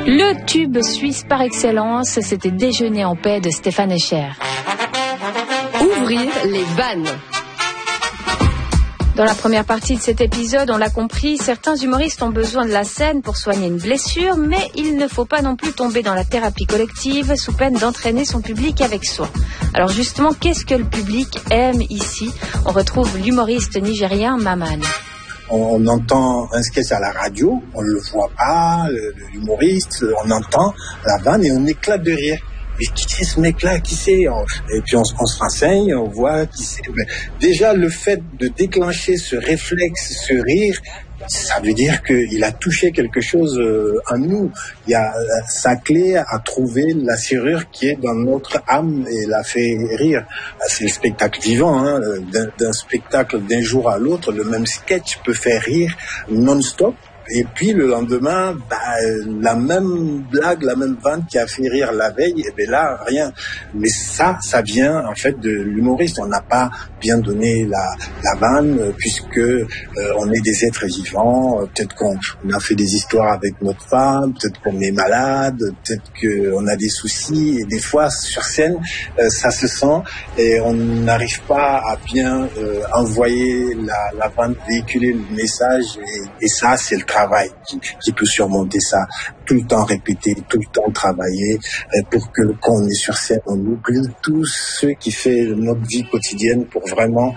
Le tube suisse par excellence, c'était Déjeuner en paix de Stéphane Escher. Ouvrir les vannes. Dans la première partie de cet épisode, on l'a compris, certains humoristes ont besoin de la scène pour soigner une blessure, mais il ne faut pas non plus tomber dans la thérapie collective sous peine d'entraîner son public avec soi. Alors justement, qu'est-ce que le public aime ici ? On retrouve l'humoriste nigérien Maman. On entend un sketch à la radio, on le voit pas, l'humoriste, on entend la vanne et on éclate de rire. Mais qui c'est ce mec-là? Qui c'est? Et puis on se renseigne, on voit qui c'est. Mais déjà, le fait de déclencher ce réflexe, ce rire, ça veut dire qu'il a touché quelque chose en nous. Il y a sa clé à trouver la serrure qui est dans notre âme et l'a fait rire. C'est le spectacle vivant, hein. D'un spectacle d'un jour à l'autre, le même sketch peut faire rire non-stop. Et puis le lendemain, la même blague, la même vanne qui a fait rire la veille, et bien là, rien. Mais ça vient en fait de l'humoriste. On n'a pas bien donné la vanne, puisque on est des êtres vivants. Peut-être qu'on a fait des histoires avec notre femme, peut-être qu'on est malade, peut-être qu'on a des soucis. Et des fois, sur scène, ça se sent et on n'arrive pas à bien envoyer la vanne, véhiculer le message. Et ça, c'est le travail qui peut surmonter ça. Tout le temps répéter, tout le temps travailler pour que quand on est sur scène, on oublie tout ce qui fait notre vie quotidienne pour vraiment